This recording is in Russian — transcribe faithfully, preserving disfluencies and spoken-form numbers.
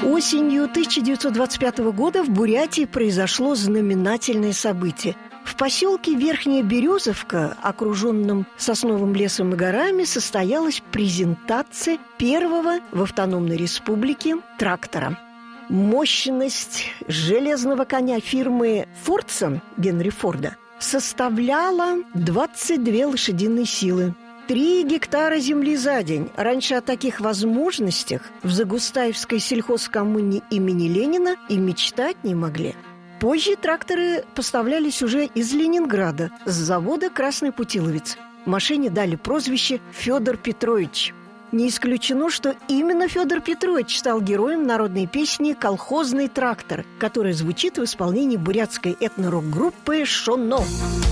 Осенью тысяча девятьсот двадцать пятого года в Бурятии произошло знаменательное событие. В поселке Верхняя Березовка, окруженном сосновым лесом и горами, состоялась презентация первого в автономной республике трактора. Мощность железного коня фирмы «Фордсон» Генри Форда составляла двадцать две лошадиные силы. Три гектара земли за день. Раньше о таких возможностях в Загустаевской сельхозкоммуне имени Ленина и мечтать не могли. Позже тракторы поставлялись уже из Ленинграда, с завода «Красный Путиловец». Машине дали прозвище «Федор Петрович». Не исключено, что именно Федор Петрович стал героем народной песни «Колхозный трактор», которая звучит в исполнении бурятской этно-рок-группы «Шоно».